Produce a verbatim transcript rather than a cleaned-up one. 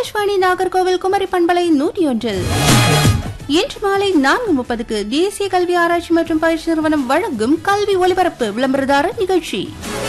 ஆகாஷ்வாணி நாகர்கோவில் குமரி பண்பலை நூற்றி ஒன்றில் இன்று மாலை நான்கு முப்பதுக்கு தேசிய கல்வி ஆராய்ச்சி மற்றும் பயிற்சி நிறுவனம் வழங்கும் கல்வி ஒலிபரப்பு விளம்பரதாரர் நிகழ்ச்சி.